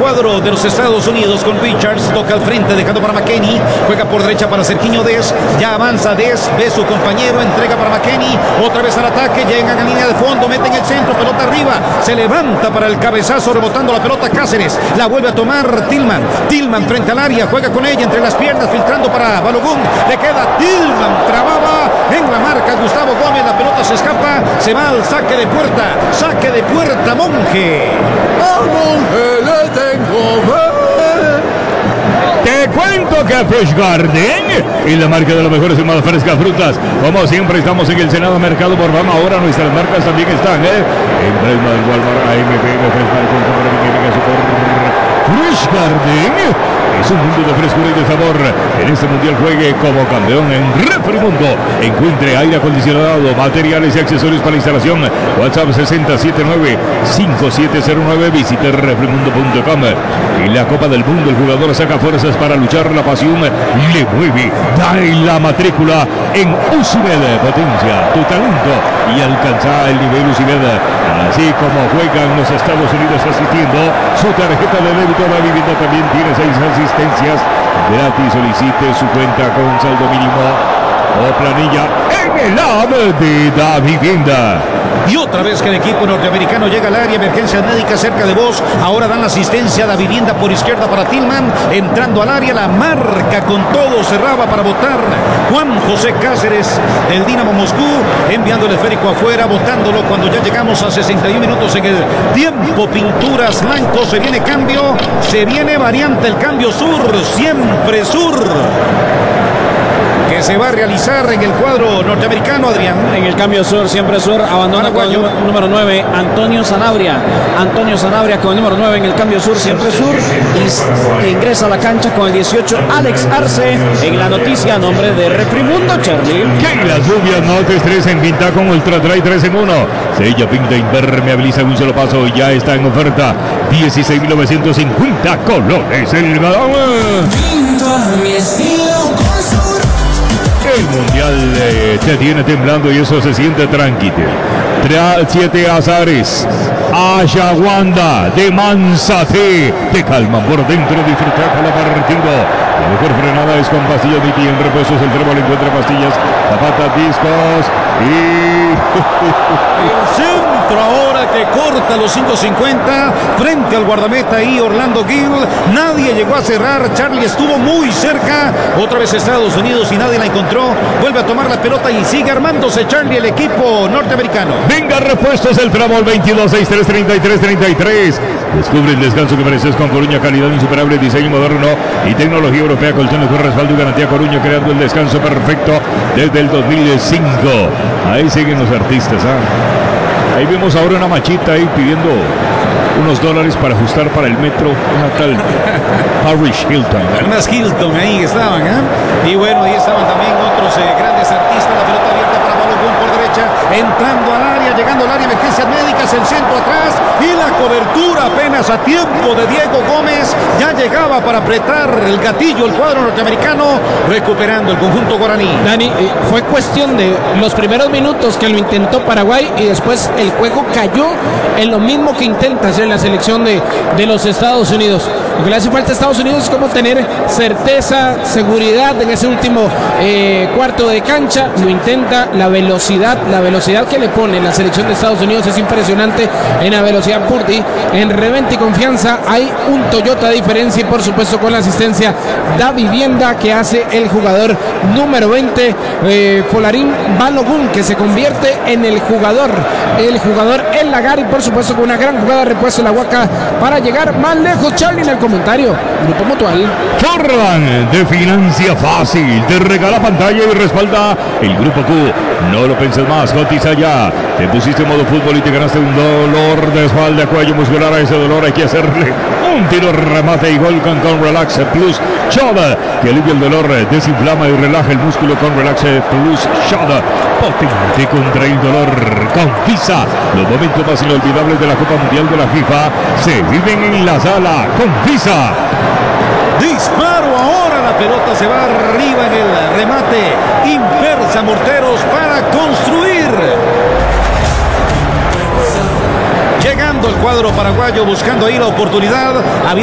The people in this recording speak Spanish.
cuadro de los Estados Unidos con Richards. Toca al frente, dejando para McKennie. Juega por derecha para Sergiño Dest. Ya avanza Dest, ve su compañero, entrega para McKennie. Otra vez al ataque, llegan a línea de fondo, meten el centro, pelota arriba. Se levanta para el cabezazo, rebotando la pelota Cáceres. La vuelve a tomar Tillman. Tillman frente al área, juega con ella entre las piernas, filtrando para Balogun. Le queda Tillman, trababa en la marca Gustavo Gómez. La pelota se escapa, se va al saque de puerta. Saque de puerta, Monje. A Monje le tengo fe. Te cuento que Fresh Garden y la marca de las mejores y más frescas frutas. Como siempre estamos en el Senado Mercado por Bama. Ahora nuestras marcas también están en Bresma del Walmart, AMPM, Fresh Market, Fresh Garden. Es un mundo de frescura y de sabor. En este mundial juegue como campeón en Refrimundo. Encuentre aire acondicionado, materiales y accesorios para instalación. WhatsApp 6079-5709. Visite refrimundo.com. En la Copa del Mundo el jugador saca fuerzas para luchar. La pasión le mueve. Da la matrícula en Usimed. Potencia tu talento y alcanza el nivel Usimed. Así como juegan los Estados Unidos asistiendo. Su tarjeta de débito de la vivienda también tiene 6 asistencias gratis. Solicite su cuenta con saldo mínimo o planilla en el app de Da Vivienda. Y otra vez que el equipo norteamericano llega al área, emergencia médica cerca de vos. Ahora dan la asistencia a Da Vivienda por izquierda para Tillman. Entrando al área, la marca con todo, cerraba para votar Juan José Cáceres del Dinamo Moscú, enviando el esférico afuera, botándolo cuando ya llegamos a 61 minutos en el tiempo. Pinturas blancos, se viene cambio, se viene variante, el cambio sur, siempre sur, que se va a realizar en el cuadro norteamericano, Adrián. En el cambio sur, siempre sur, abandona con el número 9, Antonio Sanabria. Antonio Sanabria con el número 9 en el cambio sur, siempre sur. Y ingresa a la cancha con el 18, Alex Arce. En la noticia, nombre de Refrimundo, Charlie. Que las lluvias no te estresen, pinta con Ultra Dry 3 en 1. Sella, pinta, impermeabiliza en un solo paso. Ya está en oferta. 16.950 colones el galón. Pinto a mi estilo con sur. El mundial te tiene temblando y eso se siente tranquilo. 7 azares. Ayahuanda de Manzate te calman por dentro, disfruta cada partido. La mejor frenada es con pastillas de en repuestos. El trébol encuentra pastillas, zapatas, discos y el centro ahora que corta los 5.50 frente al guardameta ahí, Orlando Gill. Nadie llegó a cerrar. Charlie estuvo muy cerca. Otra vez Estados Unidos y nadie la encontró. Vuelve a tomar la pelota y sigue armándose Charlie, el equipo norteamericano. Venga, repuestos el trébol 22633333. Descubre el descanso que mereces con Coruña, calidad insuperable, diseño moderno y tecnología europea. Colchones con respaldo y garantía. Coruña, creando el descanso perfecto desde el 2005. Ahí siguen los artistas. Ahí vemos ahora una machita ahí pidiendo unos dólares para ajustar para el metro, una tal Paris Hilton. Unas Hilton ahí estaban, y bueno, ahí estaban también otros grandes artistas. La pelota abierta para Balogun por derecha, entrando al área, llegando al área, emergencias médicas, el centro atrás y la cobertura apenas a tiempo de Diego Gómez. Ya llegaba para apretar el gatillo el cuadro norteamericano, recuperando el conjunto guaraní. Dani, fue cuestión de los primeros minutos que lo intentó Paraguay y después el juego cayó en lo mismo que intenta hacer la selección de los Estados Unidos. Lo que le hace falta a Estados Unidos es como tener certeza, seguridad en ese último cuarto de cancha. Lo intenta, la velocidad que le pone la selección de Estados Unidos es impresionante. En la velocidad Purdy, en revente y confianza hay un Toyota de diferencia, y por supuesto con la asistencia Da Vivienda que hace el jugador número 20, Folarín Balogun, que se convierte en el jugador El Lagar, y por supuesto con una gran jugada de repuesto la Huaca para llegar más lejos. Charlie en el comentario, Grupo Mutual. Forran de Financia Fácil te regala pantalla y respalda el Grupo Q. No lo penses más, cotiza ya. Te pusiste en modo fútbol y te ganaste un dolor de espalda, cuello muscular. A ese dolor hay que hacerle un tiro, remate y gol con Relax Plus Shot, que alivia el dolor, desinflama y relaja el músculo con Relax Plus Shot. Potente contra el dolor con FISA. Los momentos más inolvidables de la Copa Mundial de la FIFA se viven en la sala con FISA. Disparo ahora, la pelota se va arriba en el remate. Inversa Morteros para construir. Llegando el cuadro paraguayo buscando ahí la oportunidad.